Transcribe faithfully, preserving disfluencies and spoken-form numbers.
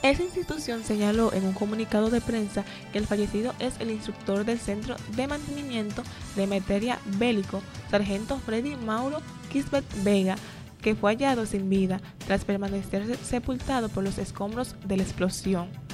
Esa institución señaló en un comunicado de prensa que el fallecido es el instructor del Centro de Mantenimiento de Materia Bélico, sargento Freddy Mauro Quisbert Vega, que fue hallado sin vida tras permanecer sepultado por los escombros de la explosión.